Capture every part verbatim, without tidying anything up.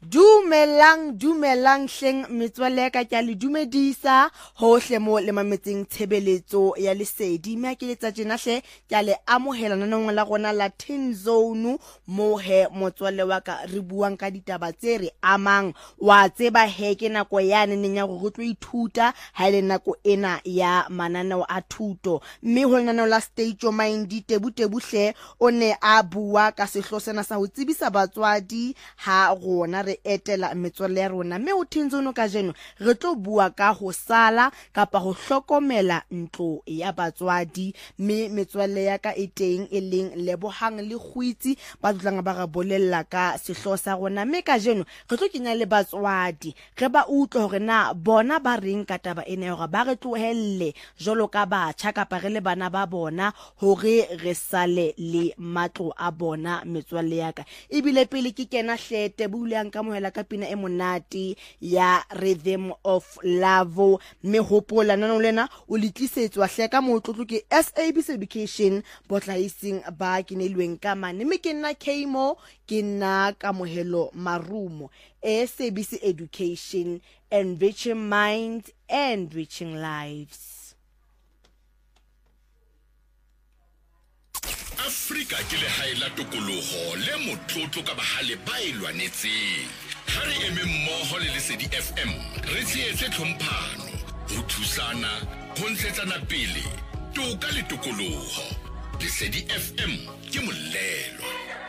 Dumelang dumelang hleng metswalle ka ke le dumedisa hohle mo le mametseng tshebeletso ya lesedi mme ke letsa tjena hle ke le amohela nanong la rona la Tin Zone mo he motswalle wa ka re buang ka ditaba tse re amang wa tseba he ke nako yane neng ya go go tlo ithuta ha ile nako ena ya mananeo a thuto mme ho lenaneo la State of Mind tebutebu hle o ne a bua ka sehlosena sa ho tsebisa batswadi ha rona etela metswalle ya rona mme o Tin Zone ka jeno re tlo bua ka ho sala kapa ho hlokomela ntlo ya batswadi mme metswalle ya ka e teng e leng Lebohang le Kgwitsi ba tlang ba ra bolella ka sehlo sa rona mme ka jeno re tlo kenya le batswadi re ba utlwe hore na bona ba reng ka taba ena hore ba re tlohelle jolo ka batjha kapa re le bana ba bona hore re sale le matlo a bona metswalle ya ka ebile pele ke kena hlete bulang ka mohela ka pina e monate ya Rhythm of Love me hopola nana lena o litlisetswa hle ka motlotlo ke S A B C Education botlaising ba kinelweng ka mane me ke nna Kmo ke nna ka mohelo marumo S A B C Education, enriching minds, enriching lives. Afrika ke le haela tokoloho le motlotlo ka bahale ba ilwanetseng ha re eme mmoho le Lesedi F M re tsietse tlhomphano ho thusana ho ntshetsana pele toka le tokoloho. Lesedi F M ke molelo.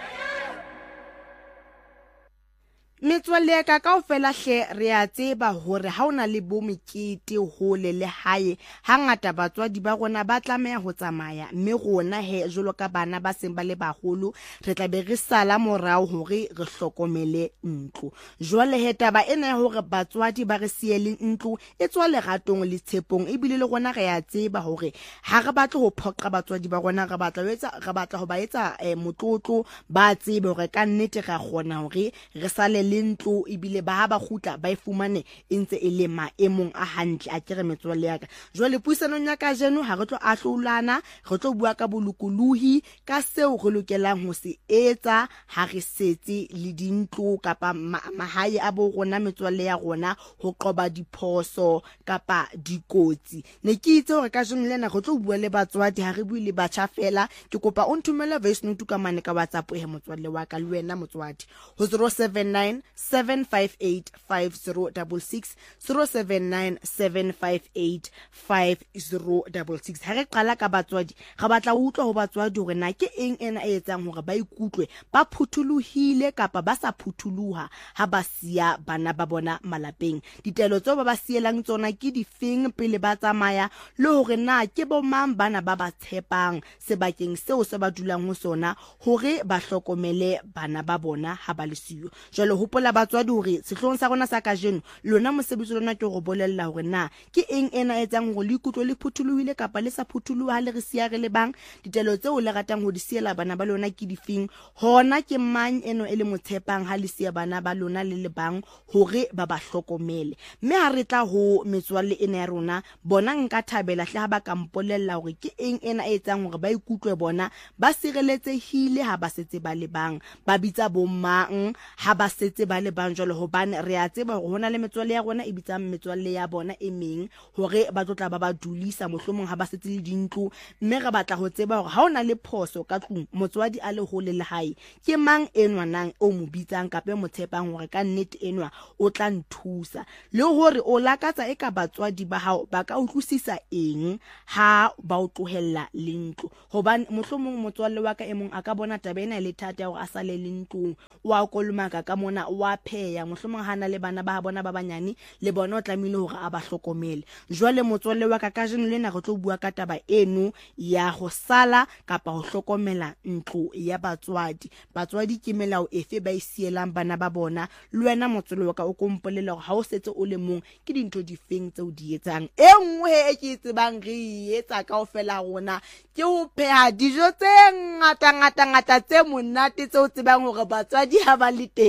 Metswalle ka kaofela hle re a tseba hore ha ona le bo mekete hole le hae hangata batswadi ba rona ba tlameha ho tsamaya mme rona he jolo ka bana ba seng ba le baholo re tla be re sala morao hore re hlokomele ntlo jwale he taba ena ya hore batswadi ba re siele ntlo e tswa leratong le tshepong ebile le rona re a tseba hore ha re batle ho phoqa batswadi ba rona re batla ho etsa re batla ho ba etsa eh, motlotlo ba tsebe hore ka nnete ra kgona hore re sale lentlo ebile ba ha ba khutla ba ifumane intse e le maemong a hantle a kere metswalle ya ka jwale puisanong ya ka jeno ha re tlo ahlolana re tlo bua ka bolokolohi ka seo re lokelang ho se etsa ha re setse le dintlo kapa mahae a bo rona metswalle ya rona ho qoba diphoso kapa dikotsi ne ke itse hore ka jeno lena re tlo bua le batswadi ha re bue le batjha fela ke kopa o nthumela voice note ka mane ka WhatsApp he motswalle wa ka le wena motswadi ho zero seven nine seven five eight five zero six six zero seven nine seven five eight five zero six six ha re qala ka batswadi ga batla ho utlwa ho batswadi hore na ke eng ena e etsang hore ba ikutlwe ba phuthuluhile kapa ba sa phuthuluha ha ba siya bana ba bona malapeng ditelo tseo ba ba sielang tsona ke difeng pele ba tsamaya le hore na ke bo mang bana ba ba tshepang sebakeng seo se ba dulang ho sona hore ba hlokomele bana ba bona ha ba le siyo jwale hopola batswadi hore sehlong sa rona sa ka jeno lona mosebetsi lona ke go bolella hore na ke eng ena etsang hore le ikutlwe le phuthuluhile kapa le sa phuthuluha le re siya re le bang ditelo tseo le ratang ho di siela bana ba lona ke difeng hona ke mang eno e le motshepang ha le siya bana ba lona le le bang hore ba ba hlokomele mme ha re tla ho metswalle ena ya rona bona nka thabela hle ha ba ka mpolella hore ke eng ena e etsang hore ba ikutlwe bona ba sireletsehile ha ba setse ba le bang ba bitsa bo mang ha ba setse ba le bang jwale hobane re a tseba hore hona le metswalle ya rona e bitsang metswalle ya bona e meng hore ba tlotla ba ba dulisa mohlomong ha ba setse le dintlo mme re batla ho tseba hore ha ona le phoso ka tlung motswadi a le hole le hae ke mang enwa nang o mo bitsang kape motshepang hore ka nnete enwa o tla nthusa le hore o lakatsa eka batswadi ba hao ba ka utlwisisa eng ha ba o tlohella lentlo hobane mohlomong motswalle wa ka emong a ka bona tabena le thata hore a sale lentlong wa kolomaka ka mona wa pheya mohlomong hana le bana ba bona ba banyane le bona o tlamile hore a ba hlokomele jwale motswalle wa ka ka jeno lena re tlo bua ka taba eno ya ho sala kapa ho hlokomela ntlo ya batswadi batswadi ke melao efe ba isielang bana ba bona le wena motswalle wa ka o kompolela hore ha o setse o le mong ke dintho difeng tseo di etsang e nngwe e ke tsebang re etsa kaofela rona ke ho pheha dijo tse ngata ngata ngata tse monate tseo tsebang hore batswadi ha ba le teng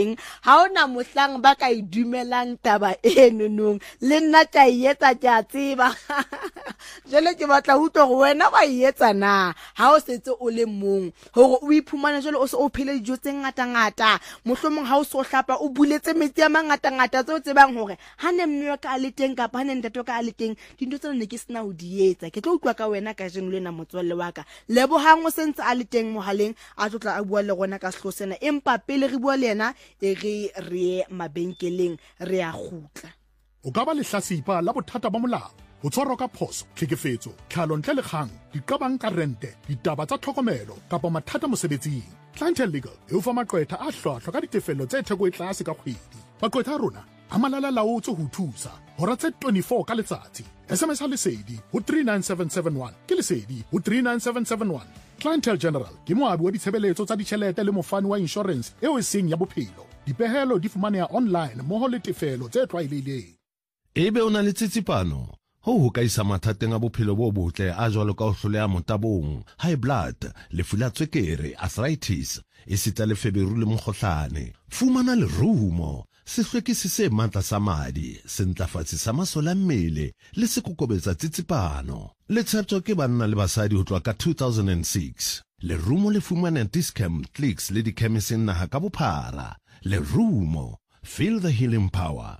ha ona mohlang ba ka idumelang taba eno nong le nna tla ietsa tja tseba jele ke batla utlwa go wena wa ietsa na ha o setse o le mong hore o iphumana jele o se o phele dijo tse ngata ngata mohlomong ha o so hlapa o buletse metsi a mangata ngata tse o tsebang hore ha ne mme wa ka a le teng kapa ha ne ntate wa ka a le teng dintho tsena ne ke sena ho di etsa ke tlo utlwa ka wena ka jeno lena motswalle wa ka lebohang o sentse a le teng mohaleng a tlotla a bua le gona ka sehlo sena empa pele re bua le yena e re re mabenkeleng re a gutla o ka ba lehlasipa la bothata ba molao ho tshwarwa ka phoso tlhekefetso tlhalo ntle le kgang diqabang ka rente ditaba tsa tlhokomelo kapa mathata mosebetsing Clientele Legal e o fa maqwetha a hlwahlwa ka ditefello tse theko e tlase ka kgwedi maqwetha a rona a malala laotse ho thusa hora tse twenty-four ka letsatsi S M S ha lesedi ho three nine seven seven one ke lesedi ho three nine seven seven one Clientele General ke moabi wa ditshebeletso tsa ditjhelete le mofani wa insurance eo e seng ya bophelo dipehelo di fumaneha online mmoho le tefelo tse tlwaelehileng ebe o na le tsitsipano ho ho ka isa mathateng a bophelo bo botle a jwalo ka ho hloleha motabong high blood lefu la tswekere arthritis e sita le feberu le mokgohlane fumana le rumo sehlwekisi se matla sa madi sentlafatsi sa masola a mmele le sekokobetsa tsitsipano le tshepo ke banna le basadi ho tloha ka two thousand six le rumo le fumana Discam Clicks le dikemiseng naha ka bophara le rumo feel the healing power.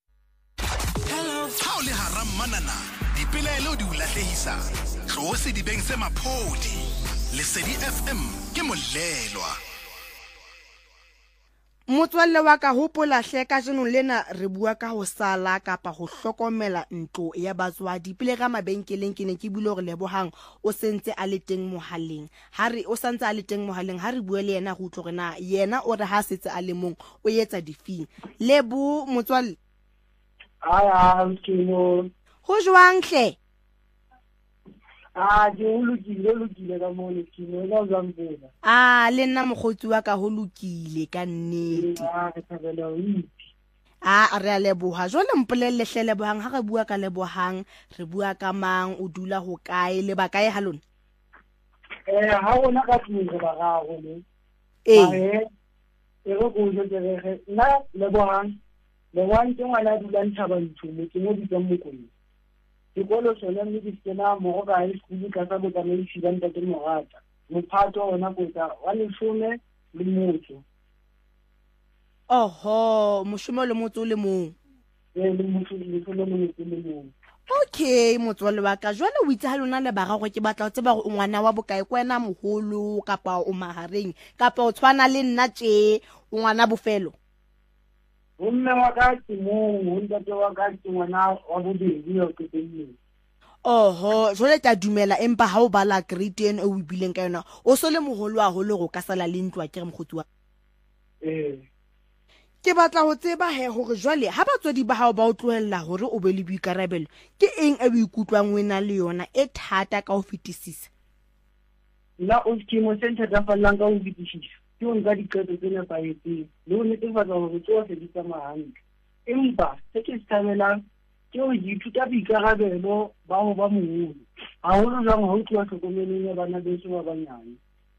Ha o le hara manana dipelaelo di ulahlehisa tlose di beng se maphodi Lesedi F M ke molelwa motswalle wa ka hopola hle ka jeno lena re bua ka ho sala kapa ho hlokomela ntlo ya batswadi pele ga mabenkeleng ke ne ke bile hore lebohang o sentse a le teng mohaleng ha re o santse a le teng mohaleng ha re bua le yena go utlwa rena yena o re ha setse a le mong o etsa difing lebo motswalle aya mkino ho jwang hle ah ke o lokile lokile ka mo lekino la zambela ah le nna mogotsi wa ka ho lokile ka nnete ah ke tsabela o ipi ah re a leboha jole mpolelle hle lebohang ha re bua ka lebohang re bua ka mang o dula ho kae le ba kae ha lona eh ha ona ka tsile ba ga go le eh e go go je re na lebohang le wantse ngwana dula ntshaba nthumo ke mo ditsa mokolo dikolo sona mme di tsena mo ga high school ka sa botsa le tshila ntate mogata mophato ona kotsa wa lesome le motho oho moshomo le motho le mong e le motho le le motho le mong okay motswalle wa ka jwale o itse ha lona le ba gagwe ke batla o tseba go ngwana wa bokae kwena moholo kapa o mahareng kapa o tshwana le nna tje o ngwana bofelo Umme wa ka ke mo ntate wa ka ke ngwana wa bobedi yo ke teng oho jole tla dumela empa ha o bala grade eno o ibileng ka yona o so le moholo a holo go ka sala le ntwa ke re mogotsi wa eh ke batla ho tseba he hore jwale ha batswadi ba hao ba o tlohella hore o be le boikarabelo ke eng e boikutlwang wena le yona e thata ka ho fetisisa la o skimo center da fallang ka ho fetisisa ke o nka diketo tsena ba etse le o netefatsa hore tsohle di tsamaya empa se ke tsamelang ke o ithuta boikarabelo ba ho ba moholo haholo jwang ho tloha tlhokomelong ya bana beso ba banyane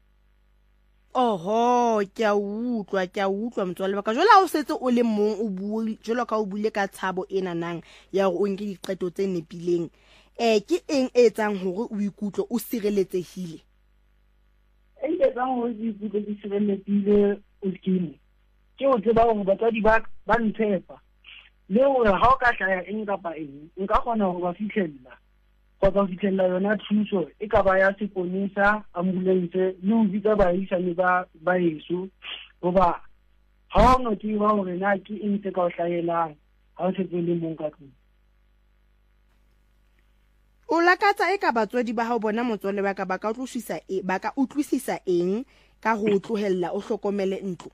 oho ke a utlwa ke a utlwa motswalle wa ka jwale ha o setse o le mong o bue jwalo ka o bule ka tshabo ena nang ya hore o nke diqeto tse nepileng eh ke eng e etsang hore o ikutlwe o sireletsehile e tsang ho di butle di sireletsile o skimo ke o tseba hore batswadi ba ba ntshepa le hore ha o ka hlaya eng kapa eng nka kgona ho ba fihlella go ba fihlella yona thuso e ka ba ya seponisa ambulance le ho bitsa baisane ba ba yeso goba ha o no tiwa hore na ke eng tse ka o hlahelang ha o se le mong ka tlung o lakatsa e ka batswadi ba hao bona motswalle wa ka ba ka utlwisisa e ba ka utlwisisa eng ka ho tlohella o hlokomele ntlo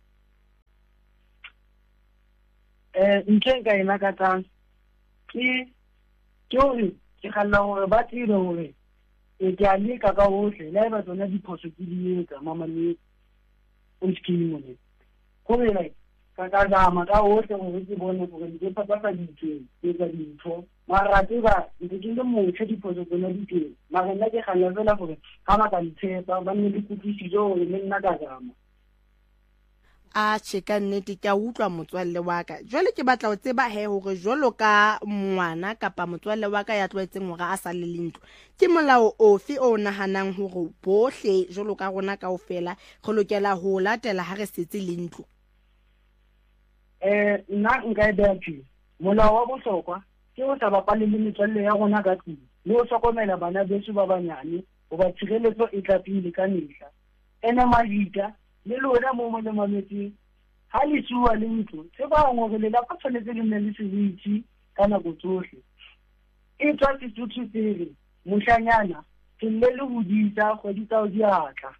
eh ntle ka ena ka tang ke ke hore ke galla hore ba tsile hore e ke a le ka ka hohle le ba tsona diphoso ke di etsa mama le o skimo le go re ka ka zama ka hohle hore ke bone hore ke papa ka ditse ke ka ditho mara ke ba ke le mo tse diphoso tsona di teng mara nna ke galla fela hore ga ba ka ntshepa ba ne le kutlwisiso hore le nna ka zama a cheka nnete ke a utlwa motswalle wa ka jwale ke batla ho tseba he hore jwalo ka ngwana kapa motswalle wa ka ya tlwaetseng hore a sa le lentlo ke molao ofe o nahanang hore bohle jwalo ka rona kaofela re lokela ho latela ha re setse lentlo? eh nna nka e beha tjena molao wa bohlokwa ke ho sa bapale le metswalle ya rona ka tlung le ho hlokomela bana beso ba banyane ho ba tshireletso e tla pele ka mehla ena majita le lona mo mo le mametseng ha le tsua le ntlo se ba ngore le la tshwanetse le nne le seriti ka nako tsohle e tswa setuthu tsere mohlanyana ke le le hodisa kgwedi tsa ho diatla.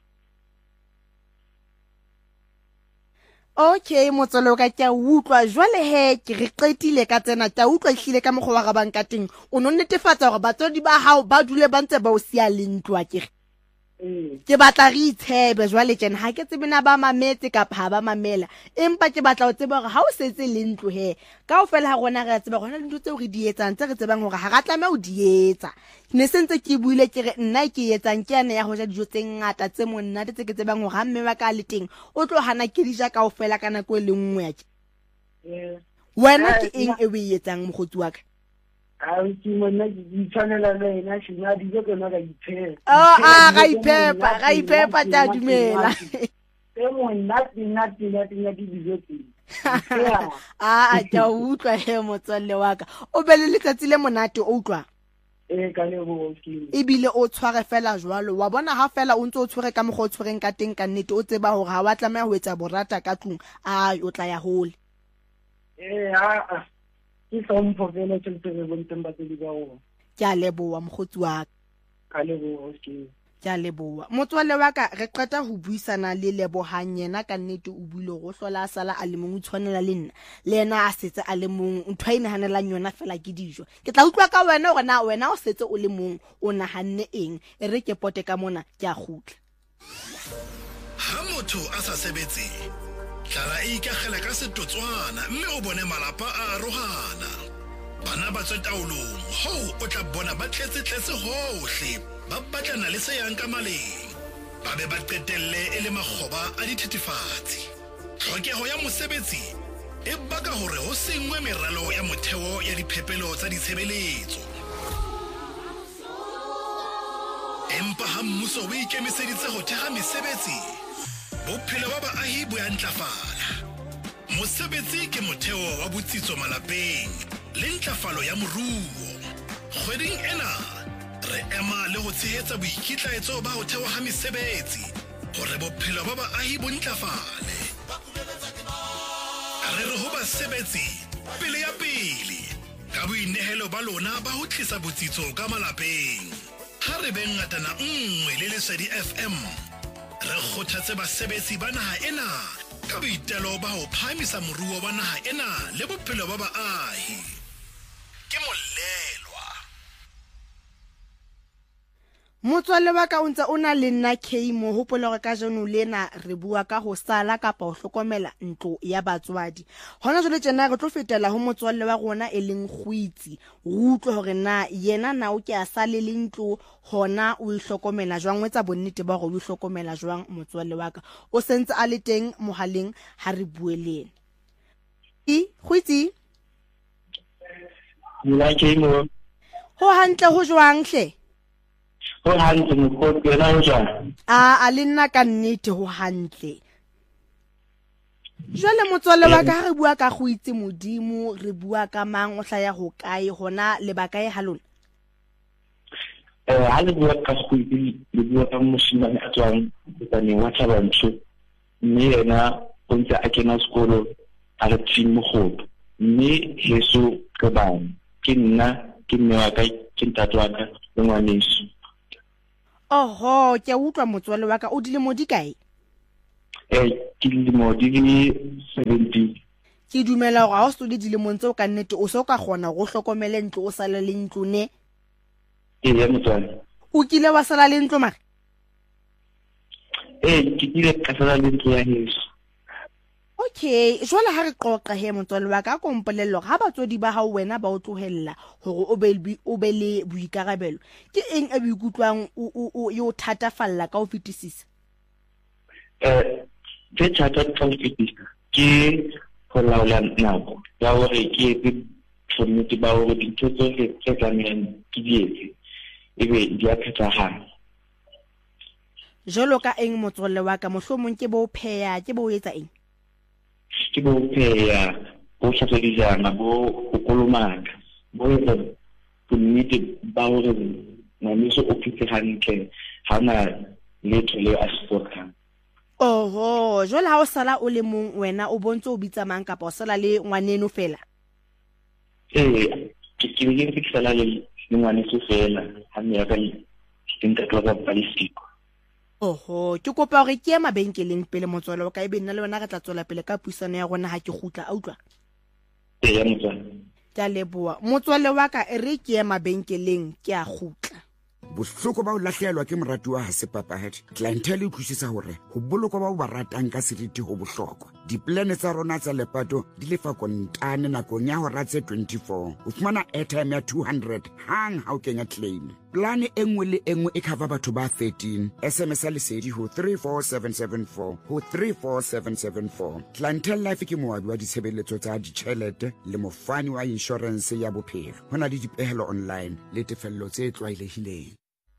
Okay motswalle ka ke a utlwa jwale he ke re qetile ka tsena ke a utlwa hlile ka mokgwa wa rabang ka teng o no netefatsa hore batswadi ba hao ba dule ba ntse ba o sia lentlo a ke ke batla re itshebe jwale tjena ha ke tsebe na ba mametse kapa ha ba mamela empa ke batla ho tseba hore ha o setse lentlo he kaofela ha rona re tseba hore dintho tseo re di etsang tse re tsebang hore ha ra tlameha ho di etsa ne sentse ke buile ke re nna ke etsang ke yana ya ho ja dijo tse ngata tse monna tse ke tsebang hore ha mme wa ka le teng o tlo hana ke dija kaofela ka nako e le nngwe ya ke wena ke eng e o e etsang mogotsi wa ka? a ke monna di tshwanela le ena shina di go na ga iphepa oh a ga iphepa ga iphepa tja dumela e monna tsena tsena tsena di dijo tse a a tja utlwa he motswalle wa ka o be le letsatsi le monate o utlwa e ka le go ke e bile o tshware fela jwalo wa bona ha fela o ntse o tshwere ka mogho o tshwereng ka teng ka nnete o tseba hore ha wa tlameha ho etsa borata ka tlung a o tla ya hole e a ke hlompho fela tshwere re bonteng ba tsedi ba go ke a leboa mogotsi wa ka le go ke ke a leboa motswalle wa ka re qeta ho buisana le Lebohang yena ka nnete o buile go hlola sala a le mong o tshwanela le nna le yena a setse a le mong ntwa ine hanelang yona fela ke dijo ke tla utlwa ka wena gore na wena o setse o le mong o nahanne eng e re ke pote ka mona ke a gutla ha motho a sa sebetse tlala e ikagela ka setotswana mme o bone malapa a rohana bana ba tsetaolong ho o tla bona ba tletse tletse hohle ba batlana le se yang ka maleng ba be ba qetelle e le makgoba a dithethefatsi tlhokeho ya mosebetsi e baka hore ho sengwe meralo ya motheo ya diphepelo tsa ditshebeletso empa ha mmuso o ikemiseditse ho theha mesebetsi bophelo ba baahi bo ya ntlafala mosebetsi ke motheo wa botsitso malapeng le ntlafalo ya moruo kgweding ena re ema le ho tshehetsa boikitlaetso ba ho thewa ha mesebetsi hore bophelo ba baahi bo ntlafale re re ho basebetsi pele ya pele ka boinehelo ba lona ba ho tlisa botsitso ka malapeng ha re be ngatana nngwe le Lesedi F M re kgothatse basebetsi ba naha ena ka boitelo ba ho phamisa moruo wa naha ena le bophelo ba baahi ke molelwa motswalle wa ka o ntse o na le nna K mo hopola gore ka jeno lena re bua ka ho sala kapa ho hlokomela ntlo ya batswadi hona jole tjena re tlo fetela ho motswalle wa rona e leng Khuitsi re utlwe hore na yena na o ke a sale le ntlo hona o ihlokomela jwang wetsa bonnete ba gore o ihlokomela jwang motswalle wa ka o sentse a le teng mohaleng ha re bueleng i Khuitsi nna ke mo ho hantle ho jwang hle ho hantle mokgotsi yena o jwang a a le nna ka nnete ho hantle jwale motswalle wa ka re bua ka Khuitsi modimo re bua ka mang o hlaya ho kae hona le bakae ha lona eh ha le bua ka Khuitsi le bua ka moshimane a tswang tsane wa Thabantsho mme yena o ntse a kena sekolo a re tshimo mogopo mme heso ka bana ke nna ke mme wa ka ke ntatwa ka le ngwaneso oho ke utlwa motswalle wa ka o dilemo di kae eh ke dilemo di seventy ke dumela hore ha o se le dilemong tseo ka nnete o se o ka kgona go hlokomele ntlo o sala le ntlo ne e ya motswalle o kile wa sala le ntlo mara eh ke ile ka sala le ntlo ya heso okay jwale ha re qoqa he motswalle wa ka ko mpolello ha batswadi ba hao wena ba o tlohella hore o be o be le boikarabelo ke eng e boikutlwang o yo thatafalla ka o fetisisa eh tse thata ka ho fetisa ke ho laola nako ya hore ke etse bonnete ba hore dintho tsohle tse tlamehang ke di etse ebe di a phethahala. Jolo ka eng motswalle wa ka, mohlomong ke bo pheya, ke bo etsa eng? Ke bo pheya, bo hlatswa dijana, bo kolomaka, bo etsa bonnete ba hore ngwaneso o phetse hantle ha na letho leo a se hlokang. Oho, jwale ha o sala o le mong wena o bontse o bitsa mang kapa o sala le ngwaneno fela? Eh, ke ke ke ke sala le ngwaneso fela ha mme ya ka ke nka tloga ba le siko. Oho, ke kopa hore ke ye mabenkeleng pele motswalle wa ka, ebe nna le wena re tla tswela pele ka puisano ya rona ha ke gutla, a utlwa? Eh, ya motswalle. Ke a leboha. Motswalle wa ka e re ke ye mabenkeleng ke a gutla. Bohloko ba o lahlehelwa ke moratuwa ha se papadi. Clientele e utlwisisa hore ho bolokwa ba o ba ratang ka seriti ho bohlokwa. Diplane tsa rona tsa lepato di lefa kontane nakong ya hora tse twenty-four. O fumana airtime ya two hundred hang ha o kenya claim. Plane e nngwe le e nngwe e cover batho ba thirteen. S M S ya lesedi ho three four seven seven four ho three four seven seven four. Clientele Life ke moabi wa ditshebeletso tsa ditjhelete le mofani wa insurance ya bophelo. Hona le dipehelo online le tefello tse tlwaelehileng.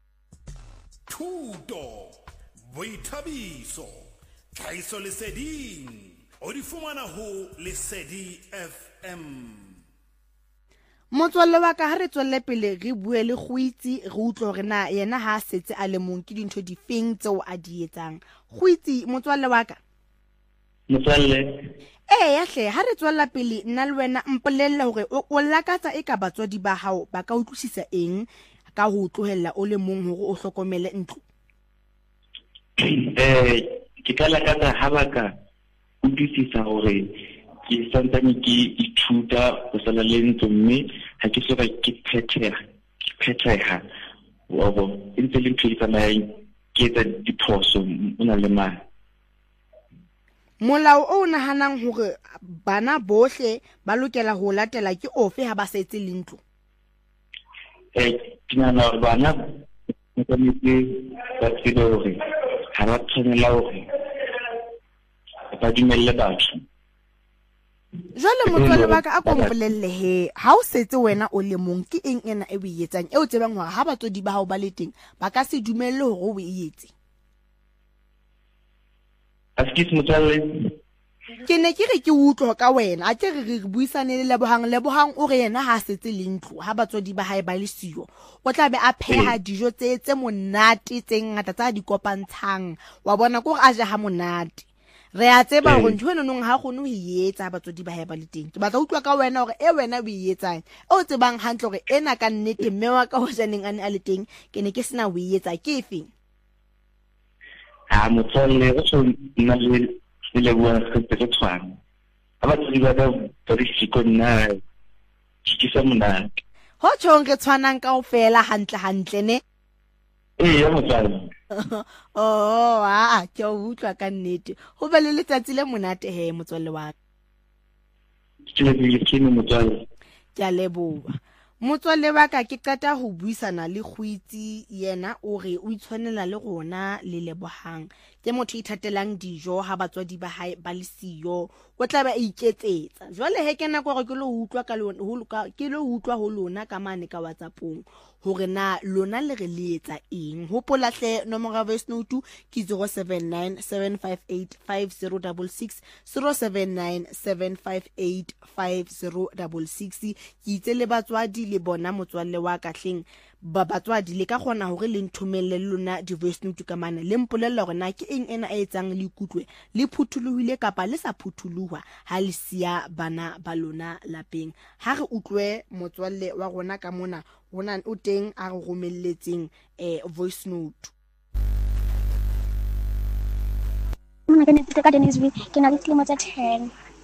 Thuto, boithabiso, tlhahiso leseding, o di fumana ho Lesedi F M. Motswalle wa ka ha re tswelle pele re bue le go itse re utlwe hore na yena ha setse a le mong ke dintho di feng tseo a di etsang. Go itse motswalle wa ka. Motswalle. Eh ya hle ha re tswella pele nna le wena mpolelle hore o lakatsa e ka batswadi ba hao ba ka utlwisisa eng ka ho tlohella o le mong hore o hlokomele ntlo. Eh ke ka lakatsa ha ba ka utlwisisa hore ke santsane ke ithuta ho sala le ntlo mme ha ke soka ke phetheha ke phetheha wa bo ntse le ntho di tsamayang ke etsa diphoso mona le mane. Molao o nahanang hore bana bohle ba lokela ho latela ke ofe ha ba sa etse le ntlo? Eh kinana hore bana ba tlametse ba tsebe hore ha ba tshwanela hore ba dumelle batho. Jwale motswalle wa ka a ko mpolelle he, ha o setse wena o le mong ke eng ena e o e etsang e o tsebang hore ha batswadi ba hao ba le teng ba ka se dumelle hore o e etse? Askis motswalle. Ke ne ke re ke utlwa ka wena a ke re re buisane le Lebohang. Lebohang o re yena ha setse le ntlo ha batswadi ba hae ba le siyo o tla be a pheha dijo tse tse monate tse ngata tsa di kopantshang wa bona ko a ja ha monate. Re a tseba hore ntho eno nong ha gone ho etsa batswadi ba hae ba le teng. Ke batla utlwa ka wena hore e wena o e etsang o tsebang hantle hore ena ka nnete mme wa ka ho janeng ane a le teng ke ne ke sena ho etsa ke efeng? Ah motswalle o so nna le le bua se tse tshwana. Aba tse ba ba ba siko nna ke sa monate. Ho tshong re tshwanang kaofela hantle hantle ne? Eh ya motswalle. Oh ah ke utlwa ka nnete. Ho ba le letsatsi le monate he motswalle wa ka. Ke le le ke mo motswalle. Ke a leboha. Motswalle wa ka ke qeta ho buisana le Khuitsi yena o re o itshwanela le rona le Lebohang. Ke motho ithatelang dijo ha batswadi ba hae ba le siyo o tla ba iketsetsa. Jwale he ke nna go re ke lo utlwa ka lona ho ke lo utlwa ho lona ka mane ka WhatsAppong hore na lona le re le etsa eng. Hopola hle nomoro ya voice note ke zero seven nine seven five eight five zero six six zero seven nine seven five eight five zero six six. Ke itse le batswadi le bona motswalle wa ka hleng ba batswadi le ka gona hore le nthomelle lona di voice note ka mane le mpolella hore na ke eng ena e etsang le ikutlwe le phuthuluhile kapa le sa phuthuluha ha le sia bana ba lona lapeng. Ha re utlwe motswalle wa rona ka mona hona o teng a re romelletseng eh voice note. Mona ke ne ke ka Denise ke na le tlimo tsa ten.